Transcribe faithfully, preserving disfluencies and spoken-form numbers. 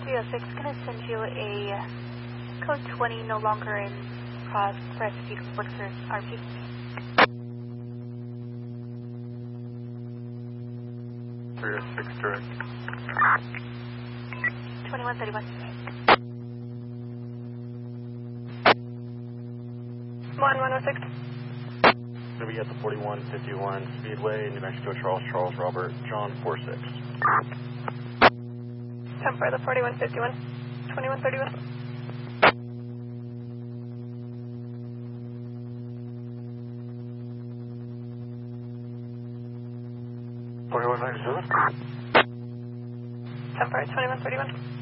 three oh six, going to send you a code twenty, no longer in progress if you can work through R P. three oh six direct. twenty-one thirty-one. one one oh six. Going to be at the forty-one fifty-one Speedway, New Mexico, Charles, Charles, Robert, John, four six. Time for the forty-one fifty-one, twenty-one thirty-one. forty-one ninety-seven. Time for twenty-one thirty-one.